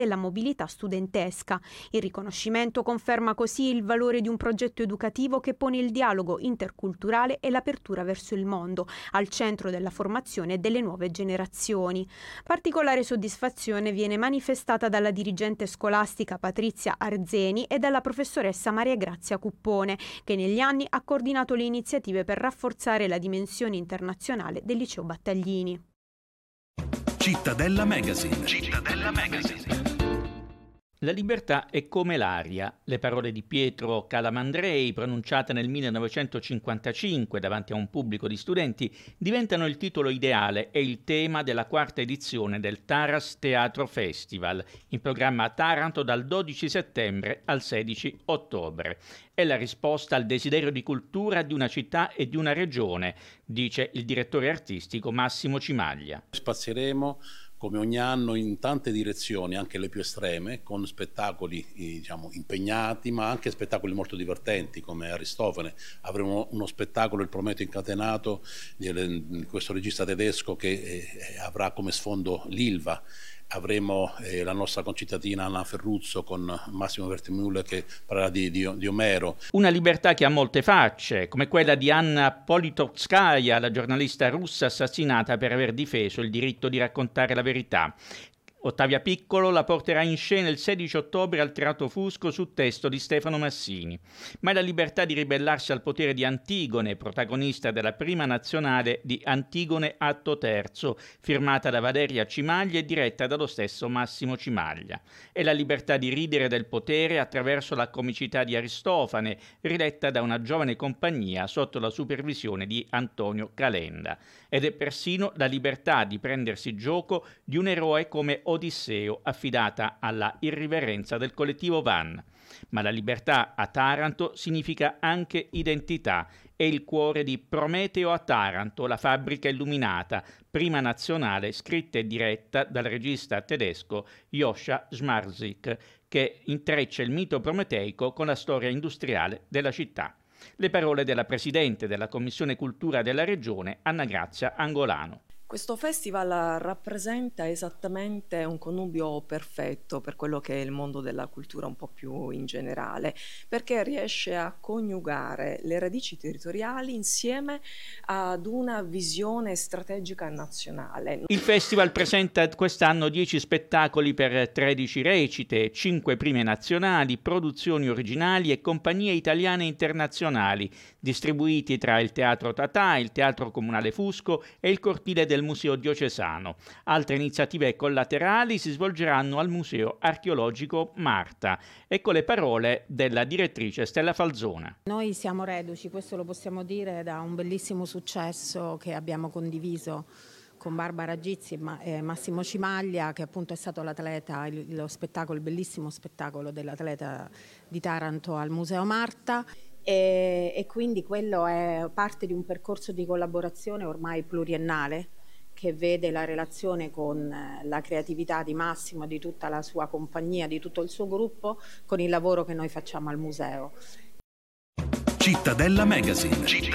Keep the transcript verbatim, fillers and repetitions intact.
e la mobilità studentesca. Il riconoscimento conferma così il valore di un progetto educativo che pone il dialogo interculturale e l'apertura verso il mondo al centro della formazione delle nuove generazioni. Particolare soddisfazione viene manifestata dalla dirigente scolastica Patrizia Arzeni e dalla professoressa Maria Grazia Cuppone, che negli anni ha coordinato le iniziative per rafforzare la dimensione internazionale del liceo Battaglini. Cittadella Magazine. Cittadella Magazine. La libertà è come l'aria. Le parole di Pietro Calamandrei, pronunciate nel millenovecentocinquantacinque davanti a un pubblico di studenti, diventano il titolo ideale e il tema della quarta edizione del Taras Teatro Festival, in programma a Taranto dal dodici settembre al sedici ottobre. È la risposta al desiderio di cultura di una città e di una regione, dice il direttore artistico Massimo Cimaglia. Spazieremo come ogni anno in tante direzioni, anche le più estreme, con spettacoli diciamo, impegnati, ma anche spettacoli molto divertenti, come Aristofane. Avremo uno spettacolo, Il Prometeo Incatenato, di questo regista tedesco che eh, avrà come sfondo l'Ilva. Avremo eh, la nostra concittadina Anna Ferruzzo con Massimo Vertimule che parlerà di, di, di Omero. Una libertà che ha molte facce, come quella di Anna Politkovskaya, la giornalista russa assassinata per aver difeso il diritto di raccontare la verità. Ottavia Piccolo la porterà in scena il sedici ottobre al Teatro Fusco su testo di Stefano Massini. Ma è la libertà di ribellarsi al potere di Antigone, protagonista della prima nazionale di Antigone Atto Terzo, firmata da Valeria Cimaglia e diretta dallo stesso Massimo Cimaglia. È la libertà di ridere del potere attraverso la comicità di Aristofane, riletta da una giovane compagnia sotto la supervisione di Antonio Calenda. Ed è persino la libertà di prendersi gioco di un eroe come Odisseo, affidata alla irriverenza del collettivo Van. Ma la libertà a Taranto significa anche identità. È il cuore di Prometeo a Taranto, la fabbrica illuminata, prima nazionale, scritta e diretta dal regista tedesco Joscha Szmarzyk, che intreccia il mito prometeico con la storia industriale della città. Le parole della Presidente della Commissione Cultura della Regione, Anna Grazia Angolano. Questo festival rappresenta esattamente un connubio perfetto per quello che è il mondo della cultura un po' più in generale, perché riesce a coniugare le radici territoriali insieme ad una visione strategica nazionale. Il festival presenta quest'anno dieci spettacoli per tredici recite, cinque prime nazionali, produzioni originali e compagnie italiane e internazionali, distribuiti tra il Teatro Tatà, il Teatro Comunale Fusco e il cortile del Museo Diocesano. Altre iniziative collaterali si svolgeranno al Museo Archeologico Marta. Ecco le parole della direttrice Stella Falzona. Noi siamo reduci, questo lo possiamo dire, da un bellissimo successo che abbiamo condiviso con Barbara Gizzi e Massimo Cimaglia, che appunto è stato l'atleta, lo spettacolo, il bellissimo spettacolo dell'atleta di Taranto al Museo Marta. E, e quindi quello è parte di un percorso di collaborazione ormai pluriennale che vede la relazione con la creatività di Massimo, di tutta la sua compagnia, di tutto il suo gruppo, con il lavoro che noi facciamo al museo. Cittadella Magazine.